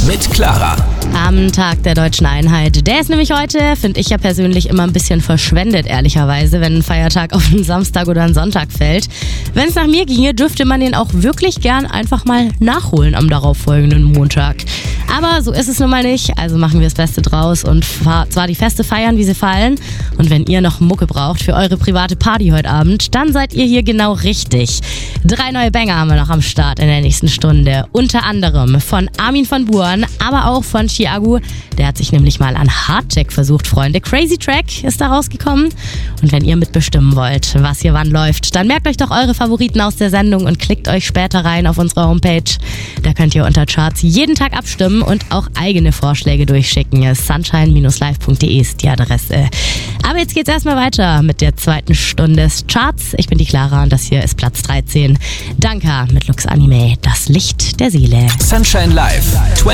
mit Clara. Am Tag der Deutschen Einheit. Der ist nämlich heute, finde ich ja persönlich, immer ein bisschen verschwendet, ehrlicherweise, wenn ein Feiertag auf einen Samstag oder einen Sonntag fällt. Wenn es nach mir ginge, dürfte man den auch wirklich gern einfach mal nachholen am darauffolgenden Montag. Aber so ist es nun mal nicht, also machen wir das Beste draus und zwar die Feste feiern, wie sie fallen. Und wenn ihr noch Mucke braucht für eure private Party heute Abend, dann seid ihr hier genau richtig. 3 neue Banger haben wir noch am Start in der nächsten Stunde. Unter anderem von Armin van Buuren, aber auch von Thiago. Der hat sich nämlich mal an Hardcheck versucht, Freunde. Crazy Track ist da rausgekommen. Und wenn ihr mitbestimmen wollt, was hier wann läuft, dann merkt euch doch eure Favoriten aus der Sendung und klickt euch später rein auf unsere Homepage. Da könnt ihr unter Charts jeden Tag abstimmen und auch eigene Vorschläge durchschicken. Sunshine-live.de ist die Adresse. Aber jetzt geht's erstmal weiter mit der zweiten Stunde des Charts. Ich bin die Clara und das hier ist Platz 13. Danke mit Lux Anime, das Licht der Seele. Sunshine Live.